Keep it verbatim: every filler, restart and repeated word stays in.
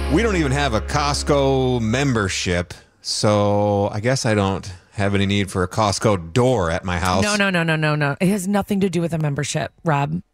We don't even have a Costco membership, so I guess I don't have any need for a Costco door at my house. No, no, no, no, no, no. It has nothing to do with a membership, Rob.